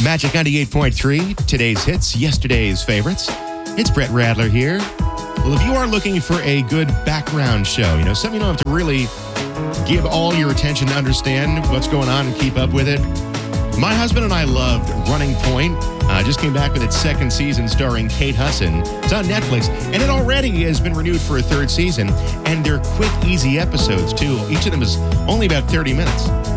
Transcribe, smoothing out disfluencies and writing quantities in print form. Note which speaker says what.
Speaker 1: Magic 98.3, today's hits, yesterday's favorites. It's Brett Radler here. Well, if you are looking for a good background show, something you don't have to really give all your attention to understand what's going on and keep up with it, my husband and I loved Running Point. Just came back with its second season starring Kate Hudson. It's on Netflix, and it already has been renewed for a third season, and they're quick, easy episodes, too. Each of them is only about 30 minutes.